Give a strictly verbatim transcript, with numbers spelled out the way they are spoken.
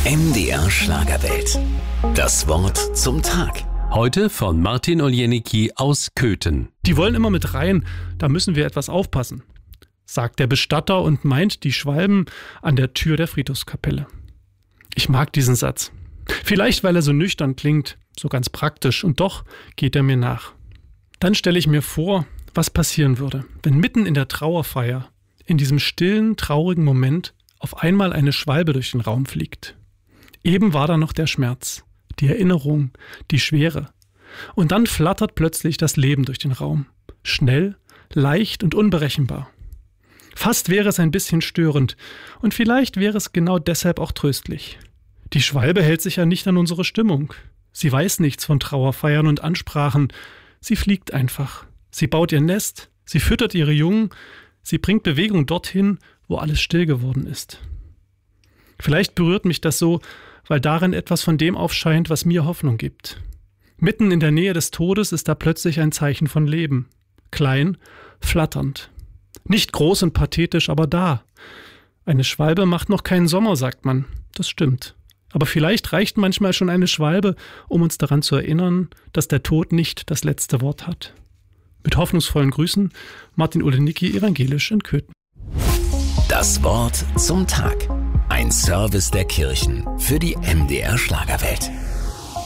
M D R Schlagerwelt. Das Wort zum Tag. Heute von Martin Oljenicki aus Köthen. Die wollen immer mit rein, da müssen wir etwas aufpassen, sagt der Bestatter und meint die Schwalben an der Tür der Friedhofskapelle. Ich mag diesen Satz. Vielleicht, weil er so nüchtern klingt, so ganz praktisch, und doch geht er mir nach. Dann stelle ich mir vor, was passieren würde, wenn mitten in der Trauerfeier, in diesem stillen, traurigen Moment, auf einmal eine Schwalbe durch den Raum fliegt. Eben war da noch der Schmerz, die Erinnerung, die Schwere. Und dann flattert plötzlich das Leben durch den Raum. Schnell, leicht und unberechenbar. Fast wäre es ein bisschen störend und vielleicht wäre es genau deshalb auch tröstlich. Die Schwalbe hält sich ja nicht an unsere Stimmung. Sie weiß nichts von Trauerfeiern und Ansprachen. Sie fliegt einfach. Sie baut ihr Nest, sie füttert ihre Jungen, sie bringt Bewegung dorthin, wo alles still geworden ist. Vielleicht berührt mich das so, weil darin etwas von dem aufscheint, was mir Hoffnung gibt. Mitten in der Nähe des Todes ist da plötzlich ein Zeichen von Leben. Klein, flatternd. Nicht groß und pathetisch, aber da. Eine Schwalbe macht noch keinen Sommer, sagt man. Das stimmt. Aber vielleicht reicht manchmal schon eine Schwalbe, um uns daran zu erinnern, dass der Tod nicht das letzte Wort hat. Mit hoffnungsvollen Grüßen, Martin Oljenicki, evangelisch in Köthen. Das Wort zum Tag. Ein Service der Kirchen für die M D R Schlagerwelt.